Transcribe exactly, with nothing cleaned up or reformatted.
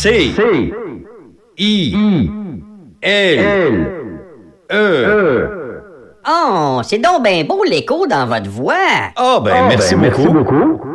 C. C. I. I. L. L. E. E. Oh, c'est donc ben beau l'écho dans votre voix. Ah, ben, Ah, merci ben, beaucoup. Merci beaucoup.